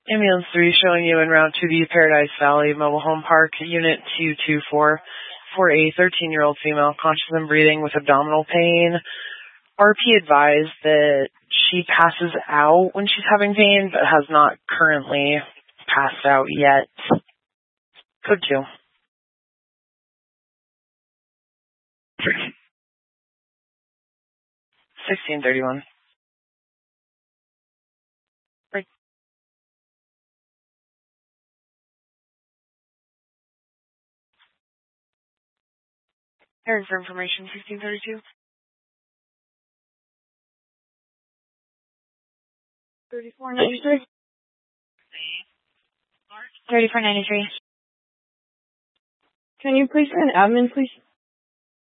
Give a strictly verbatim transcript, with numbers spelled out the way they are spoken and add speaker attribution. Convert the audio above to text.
Speaker 1: Ambulance three showing you en route to the Paradise Valley Mobile Home Park, Unit two two four, for a thirteen-year-old female conscious and breathing with abdominal pain. R P advised that she passes out when she's having pain, but has not currently passed out yet. Code two. sixteen thirty-one. Right. Hearing for information, sixteen thirty-two. thirty-four ninety-three. thirty-four ninety-three. Can you please send admin, please?